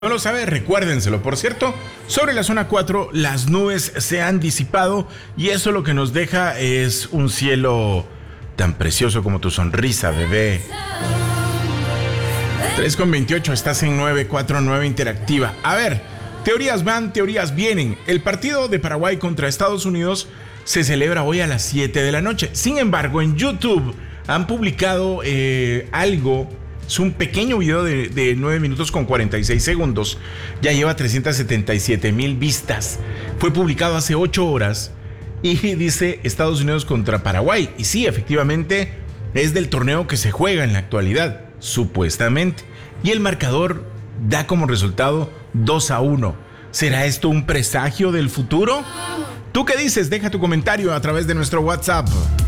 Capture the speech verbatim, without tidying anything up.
No lo sabe, recuérdenselo. Por cierto, sobre la zona cuatro, las nubes se han disipado y eso lo que nos deja es un cielo tan precioso como tu sonrisa, bebé. tres con veintiocho, estás en nueve cuatro nueve Interactiva. A ver, teorías van, teorías vienen. El partido de Paraguay contra Estados Unidos se celebra hoy a las siete de la noche. Sin embargo, en YouTube han publicado eh, algo. Es un pequeño video de, de nueve minutos con cuarenta y seis segundos. Ya lleva trescientas setenta y siete mil vistas. Fue publicado hace ocho horas y dice Estados Unidos contra Paraguay. Y sí, efectivamente, es del torneo que se juega en la actualidad, supuestamente. Y el marcador da como resultado dos a uno. ¿Será esto un presagio del futuro? ¿Tú qué dices? Deja tu comentario a través de nuestro WhatsApp.